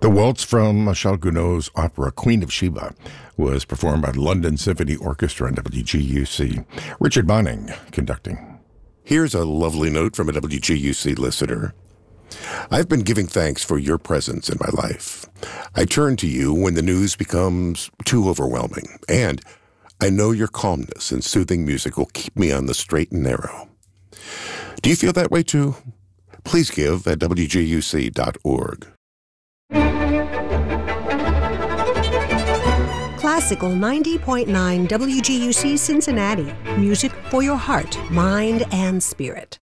The waltz from Charles Gounod's opera Queen of Sheba was performed by the London Symphony Orchestra and WGUC. Richard Bonning conducting. Here's a lovely note from a WGUC listener. I've been giving thanks for your presence in my life. I turn to you when the news becomes too overwhelming, and I know your calmness and soothing music will keep me on the straight and narrow. Do you feel that way too? Please give at WGUC.org. Classical 90.9 WGUC Cincinnati. Music for your heart, mind, and spirit.